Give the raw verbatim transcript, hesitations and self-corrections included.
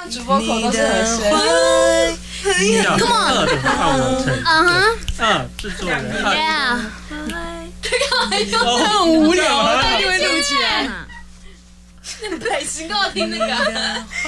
像主播口都是和声。 Come on， 二的换我成， 嗯哼， 二制作人，二 Yeah， 很无聊啊， 因为录起来。那很开心，跟我听那个。